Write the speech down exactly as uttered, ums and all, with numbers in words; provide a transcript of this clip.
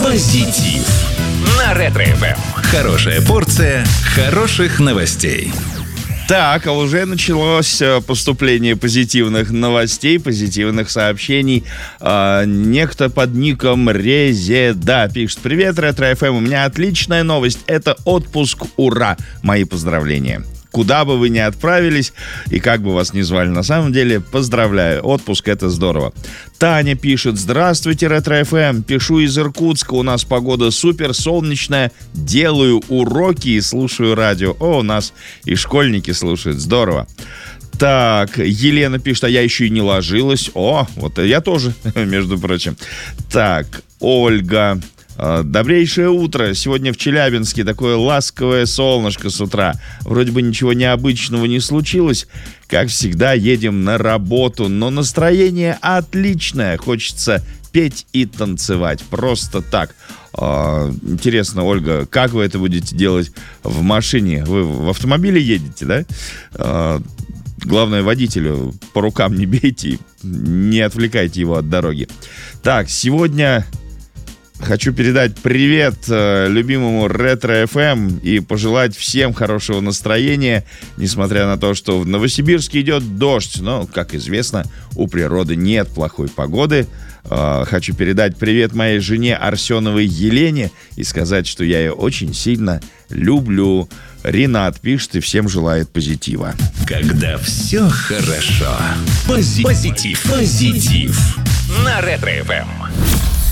Позитив на Ретро-эф эм. Хорошая порция хороших новостей. Так, а уже началось поступление позитивных новостей, позитивных сообщений. А, некто под ником Резеда пишет: «Привет, Ретро-эф эм, у меня отличная новость. Это отпуск, ура! Мои поздравления. Куда бы вы ни отправились и как бы вас ни звали, на самом деле, поздравляю. Отпуск — это здорово». Таня пишет: «Здравствуйте, Ретро-эф эм. Пишу из Иркутска. У нас погода супер солнечная. Делаю уроки и слушаю радио». О, у нас и школьники слушают. Здорово. Так, Елена пишет: «А я еще и не ложилась». О, вот я тоже, между прочим. Так, Ольга: «Добрейшее утро. Сегодня в Челябинске такое ласковое солнышко с утра. Вроде бы ничего необычного не случилось. Как всегда, едем на работу, но настроение отличное. Хочется петь и танцевать. Просто так». А, интересно, Ольга, как вы это будете делать в машине? Вы в автомобиле едете, да? А, главное, водителю по рукам не бейте, не отвлекайте его от дороги. Так, сегодня... Хочу передать привет э, любимому Ретро-эф эм и пожелать всем хорошего настроения, несмотря на то, что в Новосибирске идет дождь. Но, как известно, у природы нет плохой погоды. Э, хочу передать привет моей жене Арсеновой Елене и сказать, что я ее очень сильно люблю. Ренат пишет и всем желает позитива. Когда все хорошо. Пози- Позитив. Позитив. На Ретро-эф эм.